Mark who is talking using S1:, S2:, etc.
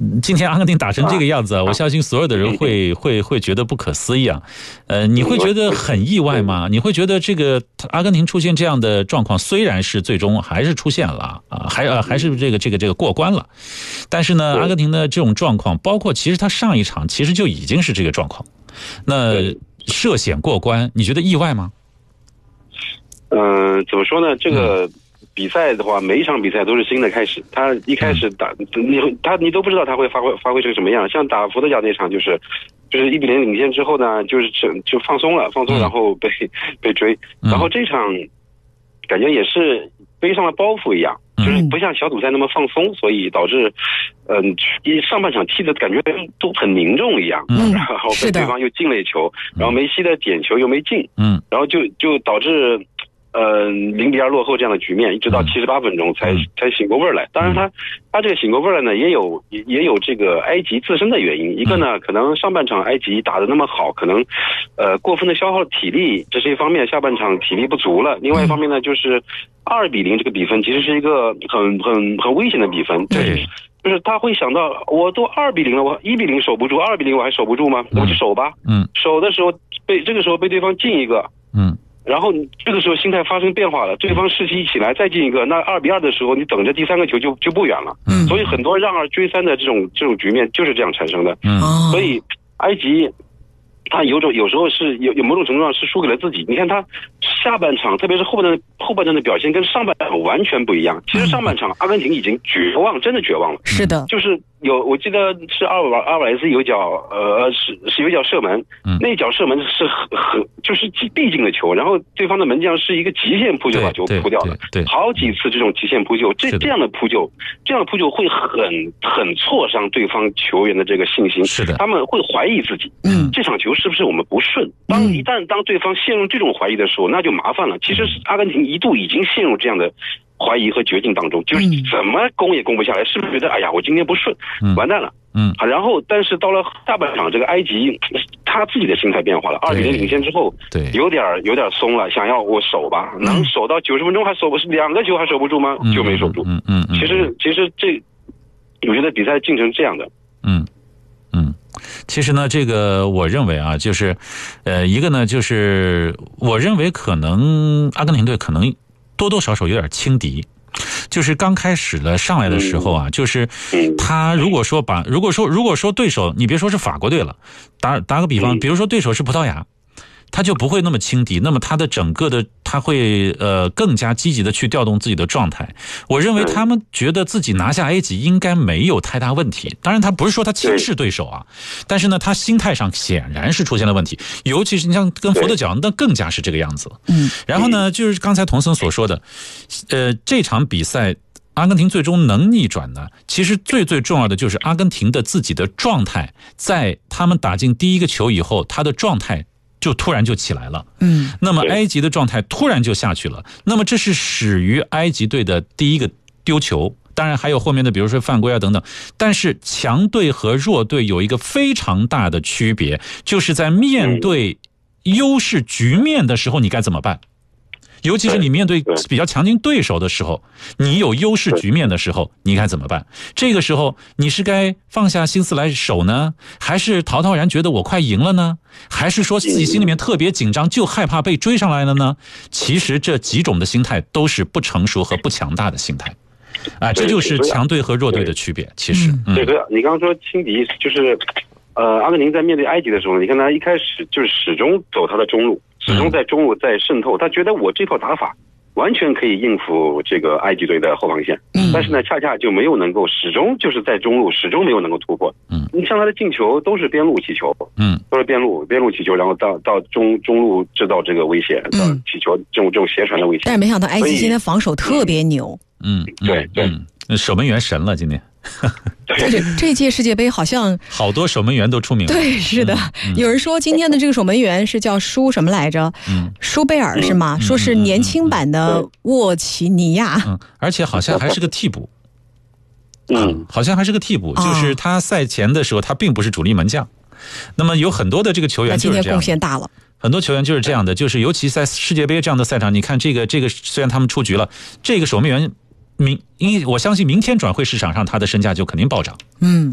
S1: 今天阿根廷打成这个样子，我相信所有的人会觉得不可思议啊。你会觉得很意外吗？你会觉得这个阿根廷出现这样的状况，虽然是最终还是出现了啊，还是这个过关了，但是呢，阿根廷的这种状况，包括其实他上一场其实就已经是这个状况，那涉险过关，你觉得意外吗？
S2: 怎么说呢？这个比赛的话，每一场比赛都是新的开始。他一开始打你都不知道他会发挥成什么样。像打佛得角那场就是1-0领先之后呢，就放松，然后被追。然后这场感觉也是背上了包袱一样，就是不像小组赛那么放松，所以导致上半场踢的感觉都很凝重一样。然后被对方又进了一球，然后梅西的点球又没进。然后就导致0-2落后这样的局面，一直到78分钟才醒过味儿来。当然他这个醒过味儿来呢，也有这个埃及自身的原因。一个呢，可能上半场埃及打得那么好，可能过分的消耗体力，这是一方面，下半场体力不足了。另外一方面呢，就是2-0这个比分其实是一个很危险的比分。
S1: 对。
S2: 就是他会想到，我都2-0了，我1-0守不住，2-0我还守不住吗？我去守吧。守的时候这个时候被对方进一个。然后这个时候心态发生变化了，对方士气一起来再进一个，那2-2的时候你等着第3个球就不远了。所以很多让2追3的这种局面就是这样产生的。所以埃及他有时候是有某种程度上是输给了自己。你看他下半场，特别是后半段的表现跟上半场完全不一样。其实上半场阿根廷已经绝望，真的绝望了。
S3: 是的，
S2: 就是我记得是阿尔瓦雷斯有一脚是有一脚射门，那一脚射门是就是必进的球，然后对方的门将是一个极限扑救把球扑掉的。对，好几次这种极限扑救，这样的扑救会很挫伤对方球员的这个信心。
S1: 是的，
S2: 他们会怀疑自己。这场球是不是我们不顺？一旦对方陷入这种怀疑的时候，那就麻烦了。其实阿根廷一度已经陷入这样的怀疑和绝境当中，就是怎么攻也攻不下来，是不是觉得哎呀我今天不顺，完蛋了。然后但是到了下半场，这个埃及他自己的心态变化了，2-0领先之后，有点松了，想要我守吧，能守到90分钟还守不是2个球还守不住吗？就没守住。其实这我觉得比赛进程是这样的。
S1: 其实呢，这个我认为啊，就是一个呢，就是我认为可能阿根廷队可能多多少少有点轻敌。就是刚开始的上来的时候啊，就是他如果说对手，你别说是法国队了，打个比方，比如说对手是葡萄牙，他就不会那么轻敌，那么他的整个的他会更加积极的去调动自己的状态。我认为他们觉得自己拿下埃及应该没有太大问题，当然他不是说他轻视对手啊，但是呢他心态上显然是出现了问题，尤其是你像跟佛得角那更加是这个样子。然后呢就是刚才童森所说的这场比赛阿根廷最终能逆转呢，其实最重要的就是阿根廷的自己的状态，在他们打进第一个球以后，他的状态就突然就起来了。那么埃及的状态突然就下去了，那么这是始于埃及队的第一个丢球，当然还有后面的比如说犯规啊等等。但是强队和弱队有一个非常大的区别，就是在面对优势局面的时候你该怎么办，尤其是你面对比较强劲对手的时候，你有优势局面的时候你该怎么办？这个时候你是该放下心思来守呢，还是陶然觉得我快赢了呢，还是说自己心里面特别紧张，就害怕被追上来了呢？其实这几种的心态都是不成熟和不强大的心态这就是强队和弱队的区别。其实
S2: 对，你刚刚说轻敌，就是阿根廷在面对埃及的时候，你看他一开始就是始终走他的中路，始终在中路在渗透，他觉得我这套打法完全可以应付这个埃及队的后防线，但是呢恰恰就没有能够，始终就是在中路始终没有能够突破。你像他的进球都是边路起球，都是边路起球，然后到中路制造这这个到起球这种斜传的危险。
S3: 但是没想到埃及今天防守特别牛。
S2: 对，
S1: 守门员神了今天。
S3: 这届世界杯好像
S1: 好多守门员都出名了。
S3: 对，是的。有人说今天的这个守门员是叫舒什么来着？舒贝尔是吗？说是年轻版的沃奇尼亚。
S1: 而且好像还是个替补。好像还是个替补，就是他赛前的时候他并不是主力门将。那么有很多的这个球员就是这样，
S3: 今天贡献大了。
S1: 很多球员就是这样的，就是尤其在世界杯这样的赛场，你看这个虽然他们出局了，这个守门员我相信明天转会市场上他的身价就肯定暴涨。